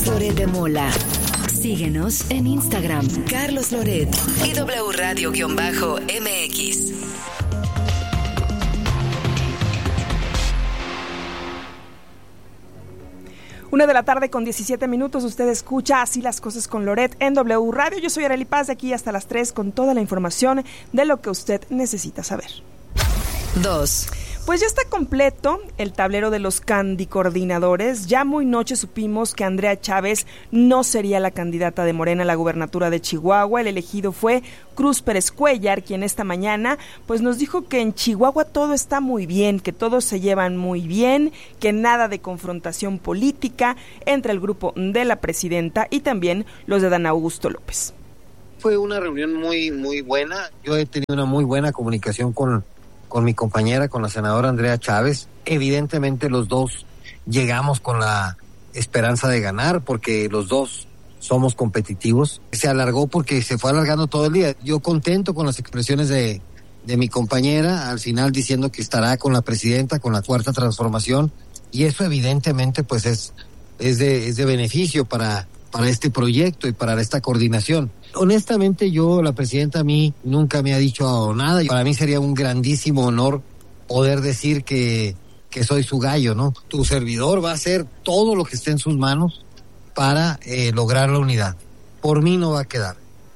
Carlos Loret de Mola. Síguenos en Instagram, Carlos Loret y W Radio-MX. 1:17 p.m. Usted escucha Así las cosas con Loret en W Radio. Yo soy Arely Paz, de aquí hasta las 3 con toda la información de lo que usted necesita saber. 2. Pues ya está completo el tablero de los candicoordinadores. Ya muy noche supimos que Andrea Chávez no sería la candidata de Morena a la gubernatura de Chihuahua. El elegido fue Cruz Pérez Cuéllar, quien esta mañana pues nos dijo que en Chihuahua todo está muy bien, que todos se llevan muy bien, que nada de confrontación política entre el grupo de la presidenta y también los de Dan Augusto López. Fue una reunión muy buena. Yo he tenido una muy buena comunicación con mi compañera, con la senadora Andrea Chávez. Evidentemente los dos llegamos con la esperanza de ganar, porque los dos somos competitivos. Se alargó porque se fue alargando todo el día. Yo contento con las expresiones de mi compañera, al final diciendo que estará con la presidenta, con la Cuarta Transformación, y eso evidentemente pues es de beneficio para este proyecto y para esta coordinación. Honestamente, la presidenta a mí nunca me ha dicho nada, y para mí sería un grandísimo honor poder decir que soy su gallo, ¿no? Tu servidor va a hacer todo lo que esté en sus manos para lograr la unidad. Por mí no va a quedar.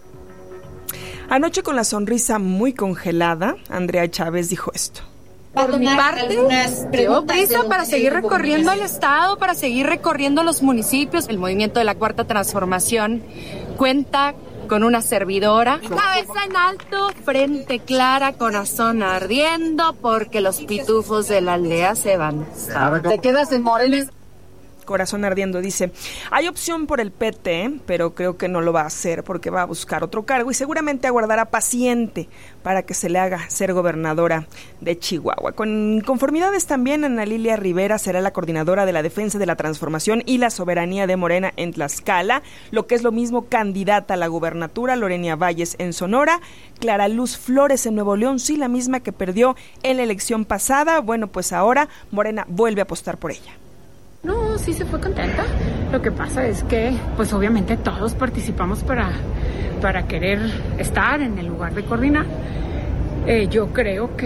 Anoche, con la sonrisa muy congelada, Andrea Chávez dijo esto. Por mi parte, llevo prisa para seguir recorriendo el estado, para seguir recorriendo los municipios. El movimiento de la Cuarta Transformación cuenta con una servidora. Cabeza en alto, frente clara, corazón ardiendo, porque los pitufos de la aldea se van. ¿Te quedas en Morelos? Corazón ardiendo, dice. Hay opción por el PT, pero creo que no lo va a hacer porque va a buscar otro cargo y seguramente aguardará paciente para que se le haga ser gobernadora de Chihuahua. Con conformidades también, Ana Lilia Rivera será la coordinadora de la defensa de la transformación y la soberanía de Morena en Tlaxcala, lo que es lo mismo candidata a la gubernatura, Lorena Valles en Sonora, Clara Luz Flores en Nuevo León, sí, la misma que perdió en la elección pasada. Bueno, pues ahora Morena vuelve a apostar por ella. No, sí se fue contenta. Lo que pasa es que, pues obviamente todos participamos para querer estar en el lugar de coordinar. Yo creo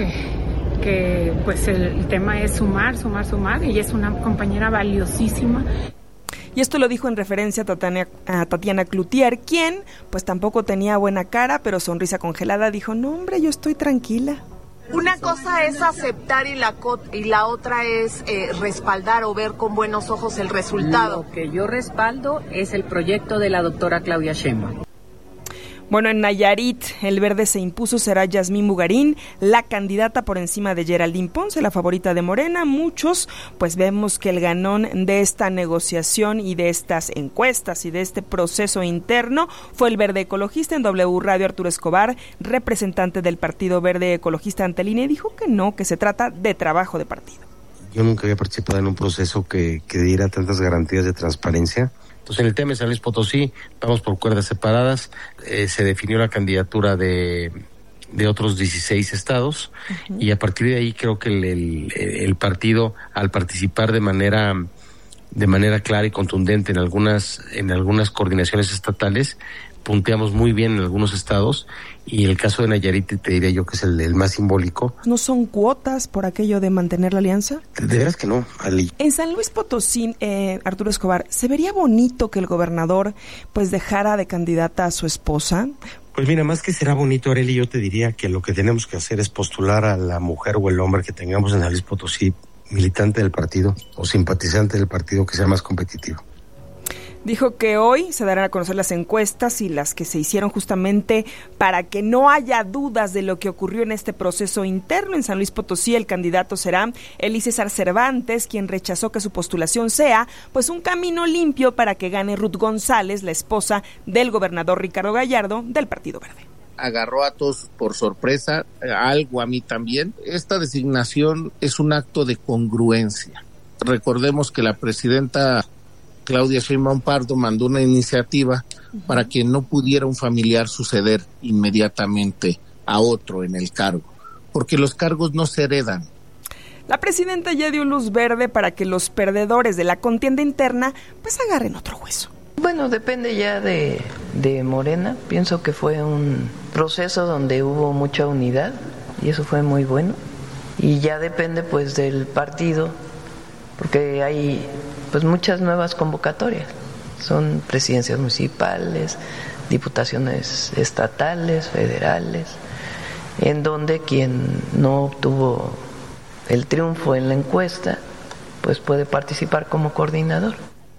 que pues el tema es sumar, y es una compañera valiosísima. Y esto lo dijo en referencia a Tatiana Cloutier, quien pues tampoco tenía buena cara, pero sonrisa congelada dijo, no hombre, yo estoy tranquila. Una cosa es aceptar y la otra es respaldar o ver con buenos ojos el resultado. Lo que yo respaldo es el proyecto de la doctora Claudia Sheinbaum. Bueno, en Nayarit, el verde se impuso, será Yasmín Bugarín, la candidata por encima de Geraldine Ponce, la favorita de Morena. Muchos, pues vemos que el ganón de esta negociación y de estas encuestas y de este proceso interno fue el verde ecologista. En W Radio, Arturo Escobar, representante del Partido Verde Ecologista ante el INE, dijo que no, que se trata de trabajo de partido. Yo nunca había participado en un proceso que diera tantas garantías de transparencia. Entonces, en el tema de San Luis Potosí, vamos por cuerdas separadas. Se definió la candidatura de otros 16 estados, y a partir de ahí creo que el partido, al participar de manera clara y contundente en algunas coordinaciones estatales, punteamos muy bien en algunos estados, y el caso de Nayarit te diría yo que es el más simbólico. ¿No son cuotas por aquello de mantener la alianza? De veras que no, Ali. En San Luis Potosí, Arturo Escobar, ¿se vería bonito que el gobernador pues dejara de candidata a su esposa? Pues mira, más que será bonito, Arely, yo te diría que lo que tenemos que hacer es postular a la mujer o el hombre que tengamos en San Luis Potosí, militante del partido o simpatizante del partido, que sea más competitivo. Dijo que hoy se darán a conocer las encuestas y las que se hicieron justamente para que no haya dudas de lo que ocurrió en este proceso interno. En San Luis Potosí el candidato será Elí César Cervantes, quien rechazó que su postulación sea pues un camino limpio para que gane Ruth González, la esposa del gobernador Ricardo Gallardo del Partido Verde. Agarró a todos por sorpresa, algo a mí también. Esta designación es un acto de congruencia. Recordemos que la presidenta Claudia Sheinbaum Pardo mandó una iniciativa para que no pudiera un familiar suceder inmediatamente a otro en el cargo, porque los cargos no se heredan. La presidenta ya dio luz verde para que los perdedores de la contienda interna pues agarren otro hueso. Bueno, depende ya de Morena. Pienso que fue un proceso donde hubo mucha unidad y eso fue muy bueno. Y ya depende pues del partido, porque hay pues muchas nuevas convocatorias. Son presidencias municipales, diputaciones estatales, federales, en donde quien no obtuvo el triunfo en la encuesta pues puede participar como coordinador.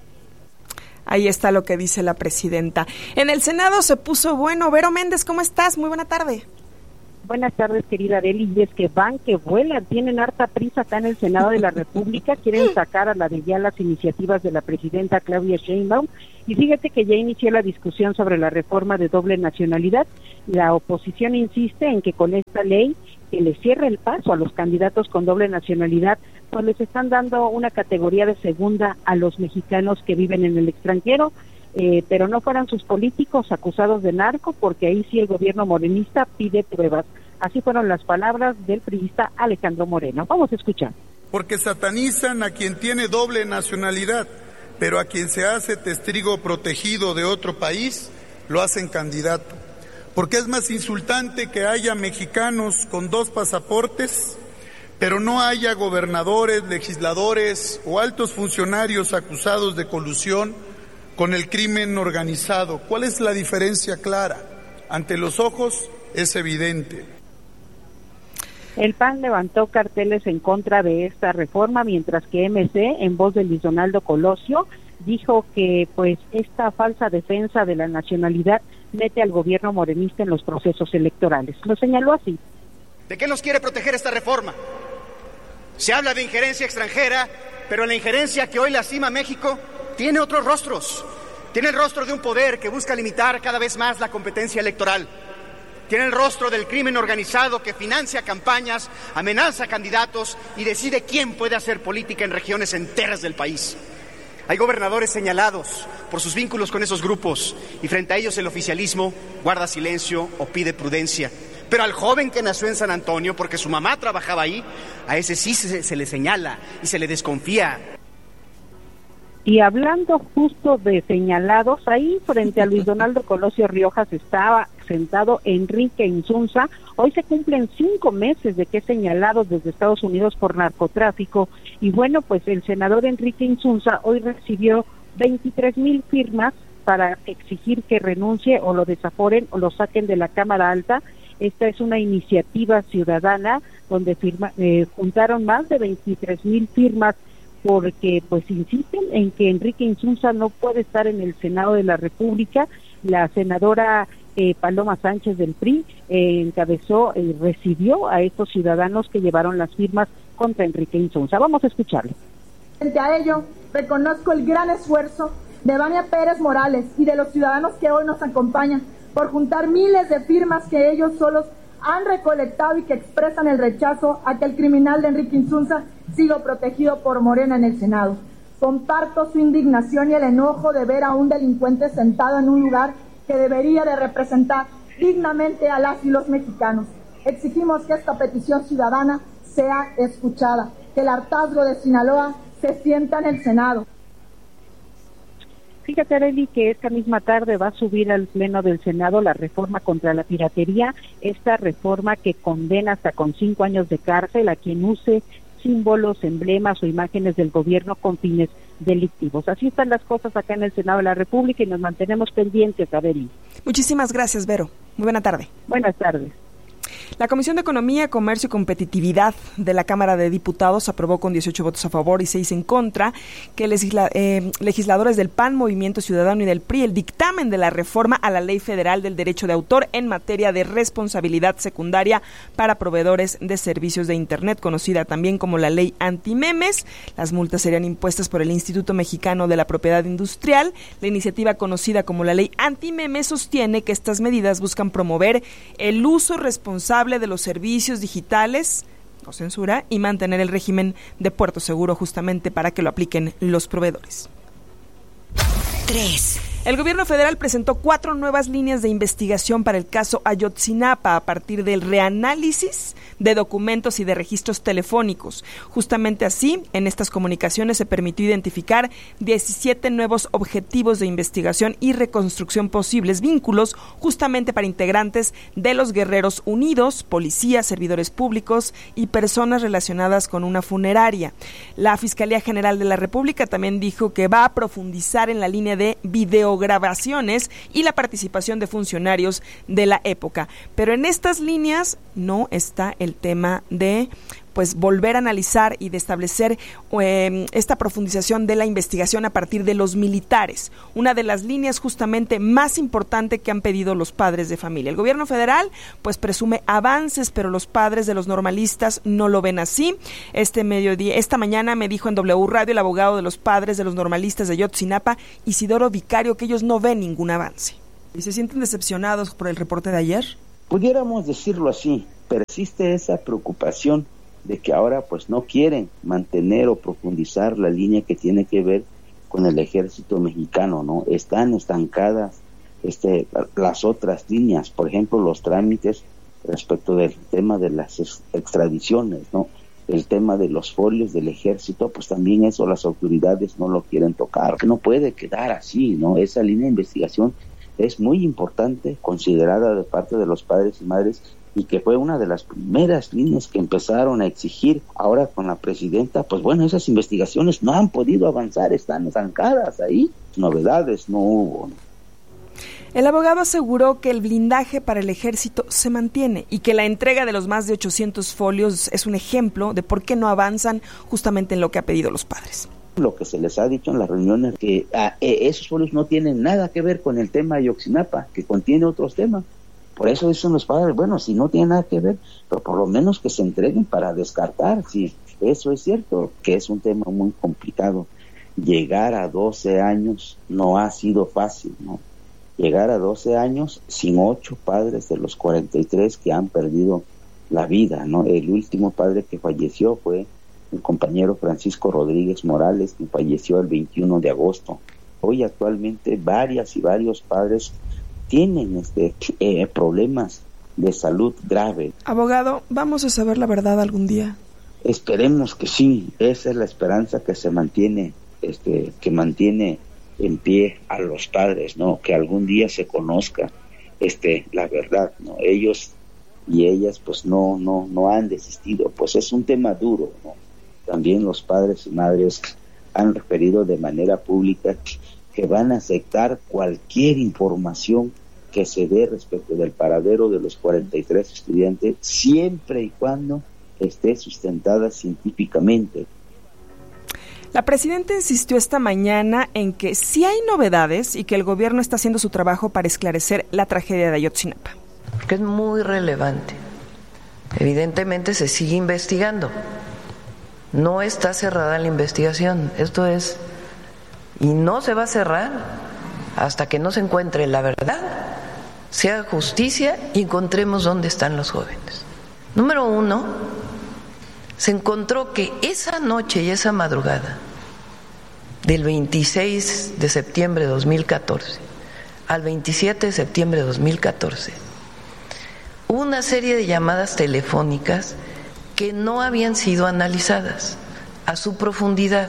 Ahí está lo que dice la presidenta. En el Senado se puso bueno. Vero Méndez, ¿cómo estás? Muy buena tarde. Buenas tardes, querida Arely. Y es que van, que vuelan, tienen harta prisa acá en el Senado de la República, quieren sacar a la de ya las iniciativas de la presidenta Claudia Sheinbaum, y fíjate que ya inició la discusión sobre la reforma de doble nacionalidad. La oposición insiste en que con esta ley que le cierre el paso a los candidatos con doble nacionalidad, pues les están dando una categoría de segunda a los mexicanos que viven en el extranjero, pero no fueran sus políticos acusados de narco, porque ahí sí el gobierno morenista pide pruebas. Así fueron las palabras del priista Alejandro Moreno. Vamos a escuchar. Porque satanizan a quien tiene doble nacionalidad, pero a quien se hace testigo protegido de otro país, lo hacen candidato. Porque es más insultante que haya mexicanos con 2 pasaportes, pero no haya gobernadores, legisladores o altos funcionarios acusados de colusión con el crimen organizado. ¿Cuál es la diferencia clara? Ante los ojos es evidente. El PAN levantó carteles en contra de esta reforma, mientras que MC, en voz de Luis Donaldo Colosio, dijo que pues esta falsa defensa de la nacionalidad mete al gobierno morenista en los procesos electorales. Lo señaló así. ¿De qué nos quiere proteger esta reforma? Se habla de injerencia extranjera, pero la injerencia que hoy lastima a México tiene otros rostros. Tiene el rostro de un poder que busca limitar cada vez más la competencia electoral. Tiene el rostro del crimen organizado que financia campañas, amenaza candidatos y decide quién puede hacer política en regiones enteras del país. Hay gobernadores señalados por sus vínculos con esos grupos y frente a ellos el oficialismo guarda silencio o pide prudencia. Pero al joven que nació en San Antonio, porque su mamá trabajaba ahí, a ese sí se le señala y se le desconfía. Y hablando justo de señalados, ahí frente a Luis Donaldo Colosio Riojas estaba sentado Enrique Insunza. Hoy se cumplen 5 meses de que es señalado desde Estados Unidos por narcotráfico. Y bueno, pues el senador Enrique Insunza hoy recibió 23,000 firmas para exigir que renuncie o lo desaforen o lo saquen de la Cámara Alta. Esta es una iniciativa ciudadana donde juntaron más de 23,000 firmas porque pues insisten en que Enrique Insunza no puede estar en el Senado de la República. La senadora Paloma Sánchez del PRI encabezó y recibió a estos ciudadanos que llevaron las firmas contra Enrique Insunza. Vamos a escucharlo. Frente a ello, reconozco el gran esfuerzo de Vania Pérez Morales y de los ciudadanos que hoy nos acompañan por juntar miles de firmas que ellos solos han recolectado y que expresan el rechazo a que el criminal de Enrique Insunza siga protegido por Morena en el Senado. Comparto su indignación y el enojo de ver a un delincuente sentado en un lugar que debería de representar dignamente a las y los mexicanos. Exigimos que esta petición ciudadana sea escuchada, que el hartazgo de Sinaloa se sienta en el Senado. Fíjate, Arely, que esta misma tarde va a subir al Pleno del Senado la reforma contra la piratería, esta reforma que condena hasta con 5 años de cárcel a quien use símbolos, emblemas o imágenes del gobierno con fines delictivos. Así están las cosas acá en el Senado de la República y nos mantenemos pendientes, Arely. Muchísimas gracias, Vero. Muy buena tarde. Buenas tardes. La Comisión de Economía, Comercio y Competitividad de la Cámara de Diputados aprobó con 18 votos a favor y 6 en contra que legisladores del PAN, Movimiento Ciudadano y del PRI el dictamen de la reforma a la Ley Federal del Derecho de Autor en materia de responsabilidad secundaria para proveedores de servicios de Internet, conocida también como la Ley Antimemes. Las multas serían impuestas por el Instituto Mexicano de la Propiedad Industrial. La iniciativa conocida como la Ley Antimemes sostiene que estas medidas buscan promover el uso responsable de los servicios digitales, no censura, y mantener el régimen de puerto seguro justamente para que lo apliquen los proveedores. 3. El gobierno federal presentó 4 nuevas líneas de investigación para el caso Ayotzinapa a partir del reanálisis de documentos y de registros telefónicos. Justamente así, en estas comunicaciones se permitió identificar 17 nuevos objetivos de investigación y reconstrucción posibles vínculos justamente para integrantes de los Guerreros Unidos, policías, servidores públicos y personas relacionadas con una funeraria. La Fiscalía General de la República también dijo que va a profundizar en la línea de videograbaciones y la participación de funcionarios de la época. Pero en estas líneas no está el tema de volver a analizar y de establecer esta profundización de la investigación a partir de los militares, una de las líneas justamente más importante que han pedido los padres de familia. El gobierno federal presume avances, pero los padres de los normalistas no lo ven así. Esta mañana me dijo en W Radio el abogado de los padres de los normalistas de Ayotzinapa, Isidoro Vicario, que ellos no ven ningún avance. ¿Y se sienten decepcionados por el reporte de ayer? Pudiéramos decirlo así, persiste esa preocupación de que ahora no quieren mantener o profundizar la línea que tiene que ver con el ejército mexicano, ¿no? Están estancadas las otras líneas, por ejemplo, los trámites respecto del tema de las extradiciones, ¿no? El tema de los folios del ejército, también eso las autoridades no lo quieren tocar. No puede quedar así, ¿no? Esa línea de investigación es muy importante, considerada de parte de los padres y madres, y que fue una de las primeras líneas que empezaron a exigir. Ahora con la presidenta, esas investigaciones no han podido avanzar, están estancadas ahí, novedades no hubo, ¿no? El abogado aseguró que el blindaje para el ejército se mantiene y que la entrega de los más de 800 folios es un ejemplo de por qué no avanzan justamente en lo que ha pedido los padres. Lo que se les ha dicho en las reuniones, que esos folios no tienen nada que ver con el tema de Ayotzinapa, que contiene otros temas. Por eso dicen los padres, si no tiene nada que ver, pero por lo menos que se entreguen para descartar. Sí, eso es cierto, que es un tema muy complicado. Llegar a 12 años no ha sido fácil, ¿no? Llegar a 12 años sin 8 padres de los 43 que han perdido la vida, ¿no? El último padre que falleció fue el compañero Francisco Rodríguez Morales, que falleció el 21 de agosto. Hoy actualmente varios padres tienen problemas de salud grave. Abogado, ¿vamos a saber la verdad algún día? Esperemos que sí, esa es la esperanza que se mantiene, que mantiene en pie a los padres, ¿no? Que algún día se conozca la verdad, ¿no? Ellos y ellas no han desistido, es un tema duro, ¿no? También los padres y madres han referido de manera pública que van a aceptar cualquier información que se dé respecto del paradero de los 43 estudiantes, siempre y cuando esté sustentada científicamente. La presidenta insistió esta mañana en que sí hay novedades y que el gobierno está haciendo su trabajo para esclarecer la tragedia de Ayotzinapa. Que es muy relevante. Evidentemente se sigue investigando. No está cerrada la investigación. Y no se va a cerrar hasta que no se encuentre la verdad, se haga justicia y encontremos dónde están los jóvenes. Número 1, se encontró que esa noche y esa madrugada del 26 de septiembre de 2014 al 27 de septiembre de 2014 hubo una serie de llamadas telefónicas que no habían sido analizadas a su profundidad.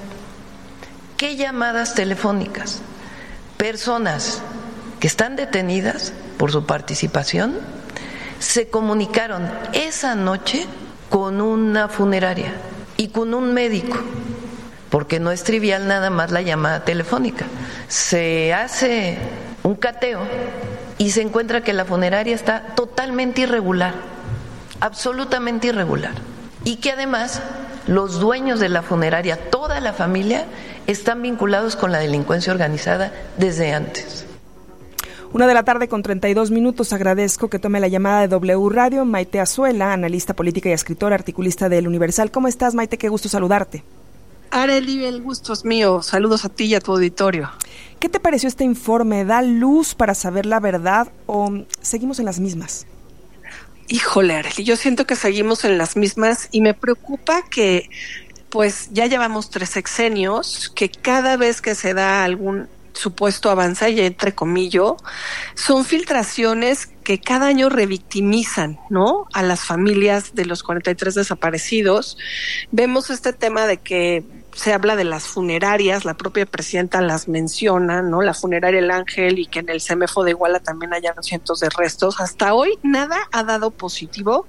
¿Qué llamadas telefónicas? Personas que están detenidas por su participación se comunicaron esa noche con una funeraria y con un médico, porque no es trivial nada más la llamada telefónica. Se hace un cateo y se encuentra que la funeraria está totalmente irregular, absolutamente irregular, y que además los dueños de la funeraria, toda la familia, están vinculados con la delincuencia organizada desde antes. 1:32 p.m. Agradezco que tome la llamada de W Radio. Maite Azuela, analista política y escritora, articulista del Universal. ¿Cómo estás, Maite? Qué gusto saludarte. Arely, el gusto es mío. Saludos a ti y a tu auditorio. ¿Qué te pareció este informe? ¿Da luz para saber la verdad o seguimos en las mismas? Híjole, Arely, yo siento que seguimos en las mismas y me preocupa que ya llevamos 3 sexenios, que cada vez que se da algún supuesto avance, y entre comillas, son filtraciones que cada año revictimizan, ¿no?, a las familias de los 43 desaparecidos. Vemos este tema de que se habla de las funerarias, la propia presidenta las menciona, ¿no?, la funeraria El Ángel, y que en el CEMEFO de Iguala también hayan cientos de restos. Hasta hoy nada ha dado positivo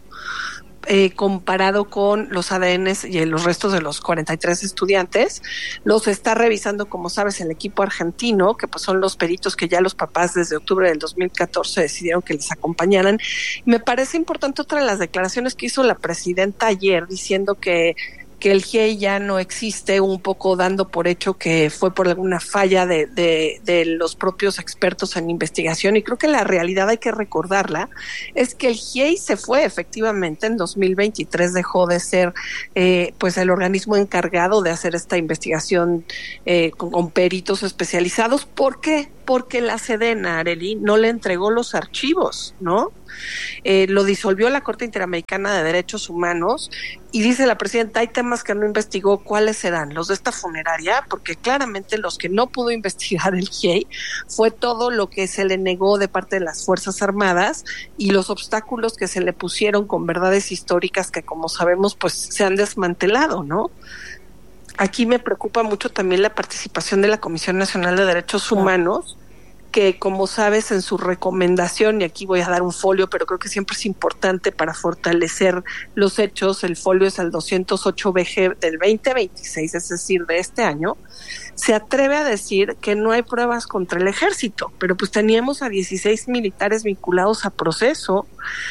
comparado con los ADNs y los restos de los 43 estudiantes. Los está revisando, como sabes, el equipo argentino, que pues son los peritos que ya los papás desde octubre del 2014 decidieron que les acompañaran. Me parece importante otra de las declaraciones que hizo la presidenta ayer, diciendo que el GIEI ya no existe, un poco dando por hecho que fue por alguna falla de los propios expertos en investigación, y creo que la realidad, hay que recordarla, es que el GIEI se fue efectivamente en 2023, dejó de ser pues el organismo encargado de hacer esta investigación con peritos especializados. ¿Por qué? Porque la Sedena, Arely, no le entregó los archivos, ¿no? Lo disolvió la Corte Interamericana de Derechos Humanos, y dice la presidenta, hay temas que no investigó. ¿Cuáles serán? Los de esta funeraria, porque claramente los que no pudo investigar el GIEI fue todo lo que se le negó de parte de las Fuerzas Armadas y los obstáculos que se le pusieron con verdades históricas que, como sabemos, pues se han desmantelado, ¿no? Aquí me preocupa mucho también la participación de la Comisión Nacional de Derechos Humanos, que, como sabes, en su recomendación, y aquí voy a dar un folio, pero creo que siempre es importante para fortalecer los hechos, el folio es el 208-BG del 2026, es decir, de este año, se atreve a decir que no hay pruebas contra el ejército, pero pues teníamos a 16 militares vinculados a proceso,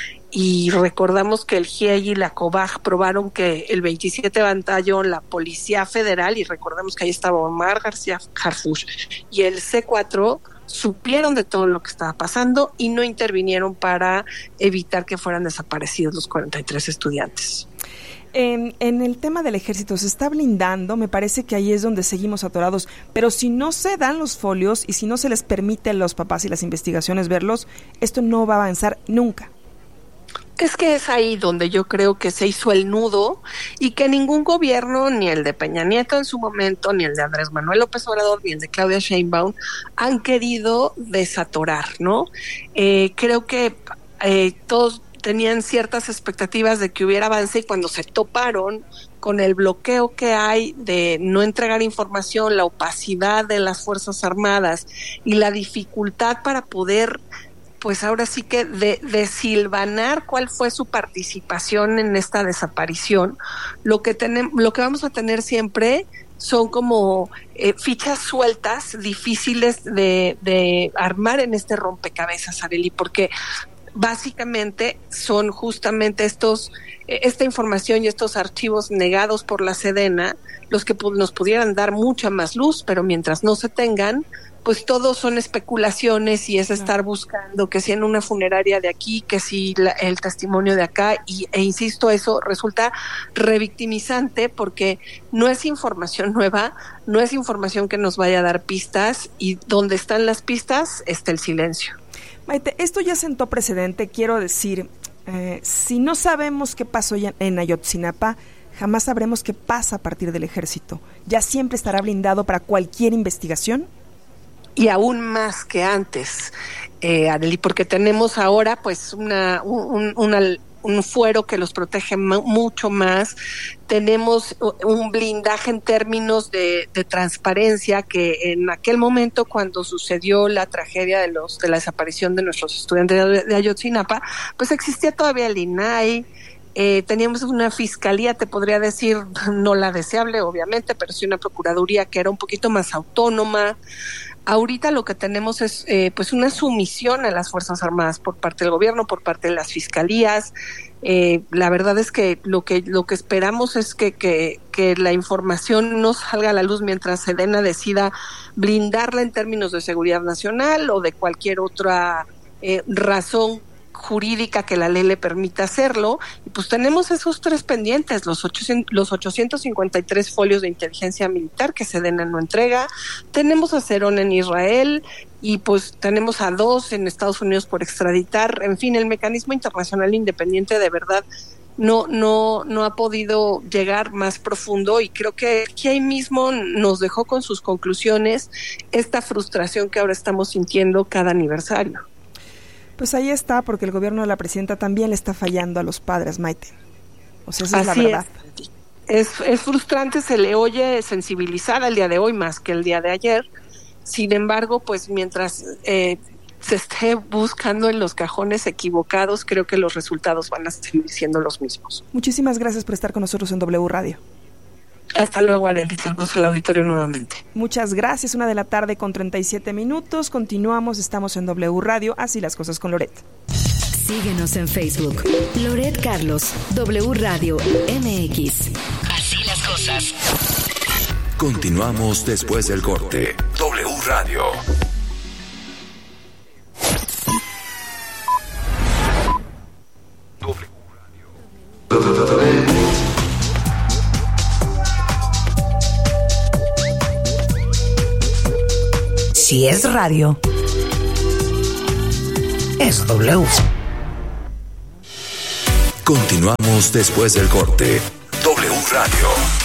y recordamos que el GIEI y la COBAG probaron que el 27 Batallón, la Policía Federal, y recordemos que ahí estaba Omar García Harfuch, y el C4, supieron de todo lo que estaba pasando y no intervinieron para evitar que fueran desaparecidos los 43 estudiantes. En el tema del ejército se está blindando, me parece que ahí es donde seguimos atorados, pero si no se dan los folios y si no se les permite a los papás y las investigaciones verlos, esto no va a avanzar nunca. Es que es ahí donde yo creo que se hizo el nudo, y que ningún gobierno, ni el de Peña Nieto en su momento, ni el de Andrés Manuel López Obrador, ni el de Claudia Sheinbaum han querido desatorar, ¿no? Creo que todos tenían ciertas expectativas de que hubiera avance, y cuando se toparon con el bloqueo que hay de no entregar información, la opacidad de las Fuerzas Armadas y la dificultad para poder, pues ahora sí que desilvanar cuál fue su participación en esta desaparición, lo que vamos a tener siempre son como fichas sueltas, difíciles de armar en este rompecabezas, Arely, porque básicamente son justamente esta información y estos archivos negados por la Sedena los que nos pudieran dar mucha más luz, pero mientras no se tengan, pues todos son especulaciones, y es estar buscando que si en una funeraria de aquí, que si el testimonio de acá, e insisto, eso resulta revictimizante porque no es información nueva, no es información que nos vaya a dar pistas, y donde están las pistas está el silencio. Maite, esto ya sentó precedente, quiero decir, si no sabemos qué pasó ya en Ayotzinapa, jamás sabremos qué pasa a partir del ejército. ¿Ya siempre estará blindado para cualquier investigación? Y aún más que antes, Arely, porque tenemos ahora pues un fuero que los protege mucho más, tenemos un blindaje en términos de transparencia, que en aquel momento cuando sucedió la tragedia de la desaparición de nuestros estudiantes de Ayotzinapa, pues existía todavía el INAI, teníamos una fiscalía, te podría decir, no la deseable obviamente, pero sí una procuraduría que era un poquito más autónoma. Ahorita lo que tenemos es pues una sumisión a las Fuerzas Armadas por parte del gobierno, por parte de las fiscalías. La verdad es que lo que esperamos es que la información no salga a la luz mientras Sedena decida blindarla en términos de seguridad nacional o de cualquier otra razón jurídica que la ley le permita hacerlo. Y pues tenemos esos tres pendientes, los 853 folios de inteligencia militar que Sedena no entrega, tenemos a Cerón en Israel, y pues tenemos a 2 en Estados Unidos por extraditar. En fin, el mecanismo internacional independiente de verdad no ha podido llegar más profundo, y creo que ahí mismo nos dejó con sus conclusiones esta frustración que ahora estamos sintiendo cada aniversario. Pues ahí está, porque el gobierno de la presidenta también le está fallando a los padres, Maite. O sea, esa es la verdad. Es frustrante, se le oye sensibilizada el día de hoy más que el día de ayer. Sin embargo, pues mientras se esté buscando en los cajones equivocados, creo que los resultados van a seguir siendo los mismos. Muchísimas gracias por estar con nosotros en W Radio. Hasta luego, Adelicia, el auditorio nuevamente. Muchas gracias, 1:37 p.m. Continuamos, estamos en W Radio, así las cosas con Loret. Síguenos en Facebook, Loret Carlos, W Radio MX. Así las cosas. Continuamos después del corte. W Radio. Si es radio, es W. Continuamos después del corte. W Radio.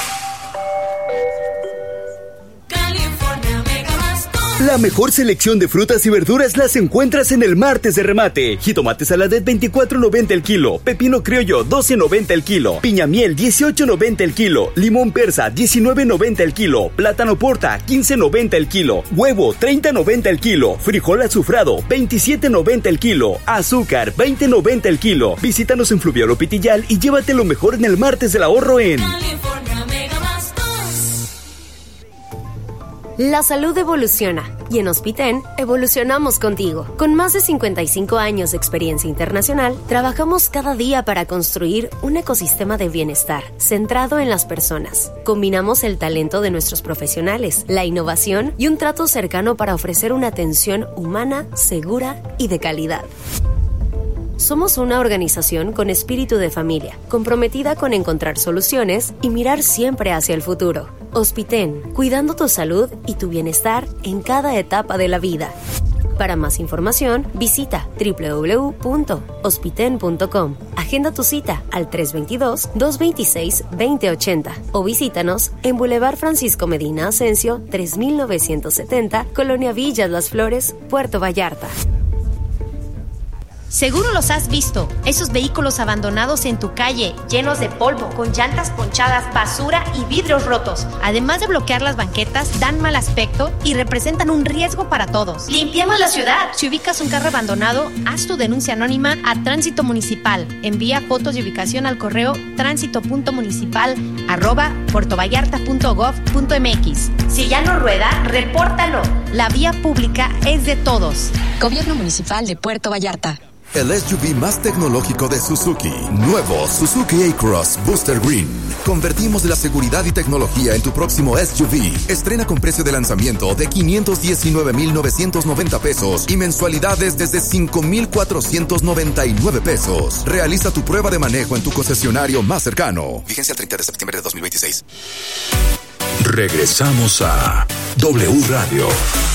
La mejor selección de frutas y verduras las encuentras en el martes de remate. Jitomate saladet 24.90 el kilo, pepino criollo 12.90 el kilo, piña miel 18.90 el kilo, limón persa 19.90 el kilo, plátano porta 15.90 el kilo, huevo 30.90 el kilo, frijol azufrado 27.90 el kilo, azúcar 20.90 el kilo. Visítanos en Fluvial o Pitillal y llévate lo mejor en el martes del ahorro en La salud evoluciona y en Hospiten evolucionamos contigo. Con más de 55 años de experiencia internacional, trabajamos cada día para construir un ecosistema de bienestar centrado en las personas. Combinamos el talento de nuestros profesionales, la innovación y un trato cercano para ofrecer una atención humana, segura y de calidad. Somos una organización con espíritu de familia, comprometida con encontrar soluciones y mirar siempre hacia el futuro. Hospiten, cuidando tu salud y tu bienestar en cada etapa de la vida. Para más información, visita www.hospiten.com. Agenda tu cita al 322-226-2080 o visítanos en Boulevard Francisco Medina Asensio, 3970, Colonia Villas Las Flores, Puerto Vallarta. Seguro los has visto, esos vehículos abandonados en tu calle, llenos de polvo, con llantas ponchadas, basura y vidrios rotos. Además de bloquear las banquetas, dan mal aspecto y representan un riesgo para todos. ¡Limpiemos la ciudad! Si ubicas un carro abandonado, haz tu denuncia anónima a Tránsito Municipal. Envía fotos de ubicación al correo transito.municipal@puertovallarta.gov.mx. Si ya no rueda, repórtalo. La vía pública es de todos. Gobierno Municipal de Puerto Vallarta. El SUV más tecnológico de Suzuki. Nuevo Suzuki A-Cross Booster Green. Convertimos la seguridad y tecnología en tu próximo SUV. Estrena con precio de lanzamiento de 519,990 pesos y mensualidades desde 5,499 pesos. Realiza tu prueba de manejo en tu concesionario más cercano. Vigencia el 30 de septiembre de 2026. Regresamos a W Radio.